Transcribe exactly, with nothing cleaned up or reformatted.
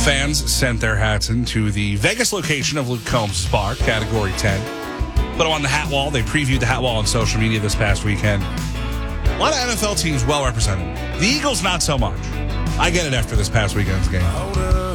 Fans sent their hats into the Vegas location of Luke Combs' bar, Category ten. Put them on the hat wall. They previewed the hat wall on social media this past weekend. A lot of N F L teams well represented. The Eagles, not so much. I get it after this past weekend's game.